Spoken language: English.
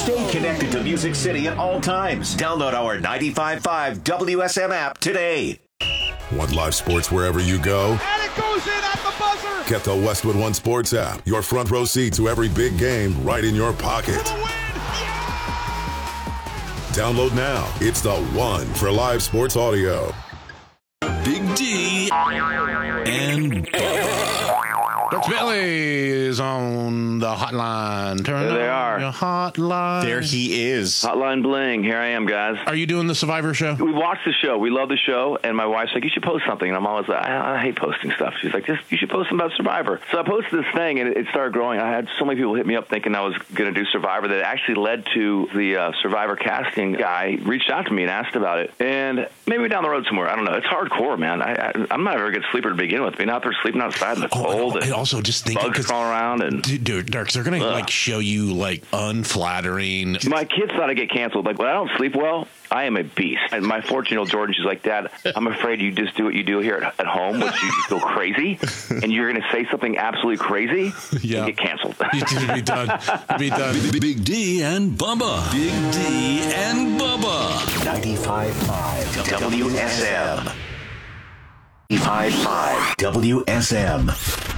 Stay connected to Music City at all times. Download our 95.5 WSM app today. Want live sports wherever you go? And it goes in at the buzzer! Get the Westwood One Sports app. Your front row seat to every big game right in your pocket. For the win! Download now. It's the one for live sports audio. Big D and Dr. Billy is on the hotline. Turn There they on are. your hotline. There he is. Hotline bling. Here I am, guys. Are you doing the Survivor show? We watched the show. We love the show. And my wife's like, you should post something. And I'm always like, I hate posting stuff. She's like, you should post something about Survivor. So I posted this thing, and it started growing. I had so many people hit me up thinking I was going to do Survivor that it actually led to the Survivor casting guy reached out to me and asked about it. And maybe down the road somewhere. I don't know. It's hardcore, man. I'm not a very good sleeper to begin with. Being out there sleeping outside in the cold. And also just thinking, bugs crawling around. And dude, Dirk, they're going to like show you like unflattering. my kids thought I'd get canceled. Like, when I don't sleep well, I am a beast. And my 14-year-old Jordan, she's like, Dad, I'm afraid you just do what you do here at home, which you go crazy, and you're going to say something absolutely crazy and get canceled. Be done. Be done. Big D and Bubba. Big D and Bubba. 95.5 WSM. 95.5 WSM.